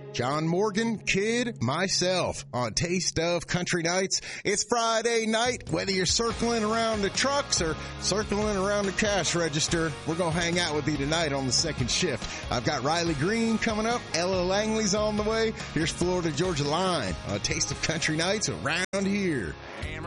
John Morgan, Kid, myself on Taste of Country Nights. It's Friday night. Whether you're circling around the trucks or circling around the cash register, we're going to hang out with you tonight on the second shift. I've got Riley Green coming up. Ella Langley's on the way. Here's Florida Georgia Line on Taste of Country Nights around here.